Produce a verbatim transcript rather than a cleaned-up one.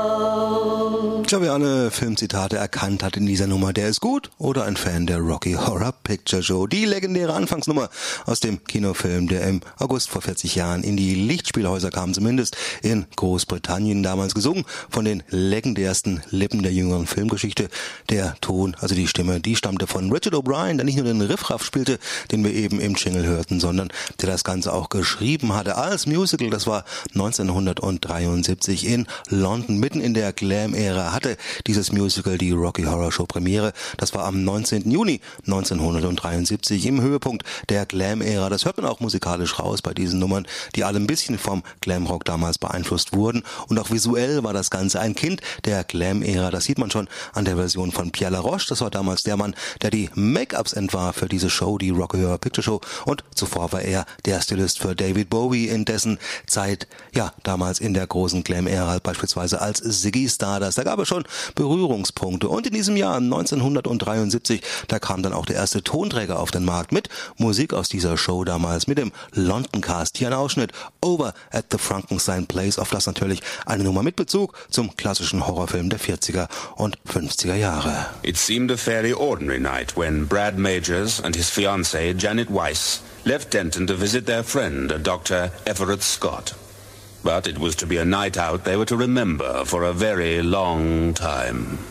Tja, wer alle Filmzitate erkannt hat in dieser Nummer, der ist gut oder ein Fan der Rocky Horror Picture Show. Die legendäre Anfangsnummer aus dem Kinofilm, der im August vor vierzig Jahren in die Lichtspielhäuser kam, zumindest in Großbritannien, damals gesungen von den legendärsten Lippen der jüngeren Filmgeschichte. Der Ton, also die Stimme, die stammte von Richard O'Brien, der nicht nur den Riffraff spielte, den wir eben im Jingle hörten, sondern der das Ganze auch geschrieben hatte als Musical. Das war neunzehnhundertdreiundsiebzig in London, mitten in der Glam-Ära, hatte dieses Musical die Rocky Horror Show Premiere. Das war am neunzehnten Juni neunzehnhundertdreiundsiebzig im Höhepunkt der Glam-Ära. Das hört man auch musikalisch raus bei diesen Nummern, die alle ein bisschen vom Glamrock damals beeinflusst wurden. Und auch visuell war das Ganze ein Kind der Glam-Ära. Das sieht man schon an der Version von Pierre Laroche. Das war damals der Mann, der die Make-ups entwarf für diese Show, die Rocky Horror Picture Show. Und zuvor war er der Stylist für David Bowie in dessen Zeit, ja, damals in der großen Glam-Ära, beispielsweise als Ziggy Stardust. Da gab es schon Berührungspunkte. Und in diesem Jahr neunzehnhundertdreiundsiebzig, da kam dann auch der erste Tonträger auf den Markt mit Musik aus dieser Show damals, mit dem London Cast. Hier ein Ausschnitt, Over at the Frankenstein Place, auf das natürlich eine Nummer mit Bezug zum klassischen Horrorfilm der vierziger und fünfziger Jahre. It seemed a fairly ordinary night when Brad Majors and his fiancée Janet Weiss left Denton to visit their friend, Doctor Everett Scott. But it was to be a night out they were to remember for a very long time.